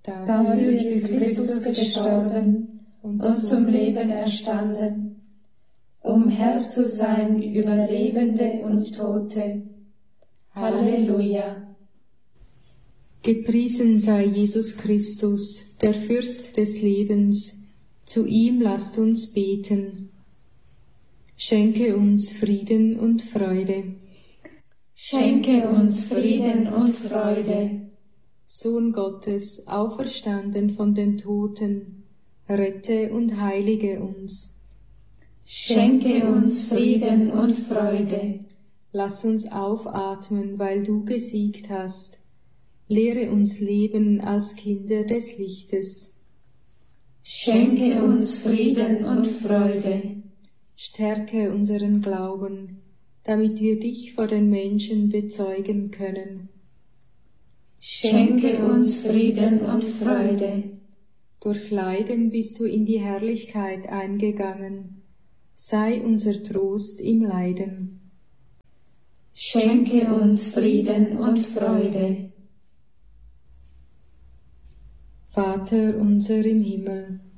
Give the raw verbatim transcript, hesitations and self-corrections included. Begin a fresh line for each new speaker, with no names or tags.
Dafür ist Christus gestorben und zum Leben erstanden, um Herr zu sein über Lebende und Tote. Halleluja.
Gepriesen sei Jesus Christus, der Fürst des Lebens. Zu ihm lasst uns beten. Schenke uns Frieden und Freude.
Schenke uns Frieden und Freude.
Sohn Gottes, auferstanden von den Toten, rette und heilige uns.
Schenke uns Frieden und Freude.
Lass uns aufatmen, weil du gesiegt hast. Lehre uns leben als Kinder des Lichtes.
Schenke uns Frieden und Freude.
Stärke unseren Glauben, damit wir dich vor den Menschen bezeugen können.
Schenke uns Frieden und Freude.
Durch Leiden bist du in die Herrlichkeit eingegangen. Sei unser Trost im Leiden.
Schenke uns Frieden und Freude.
Vater unser im Himmel,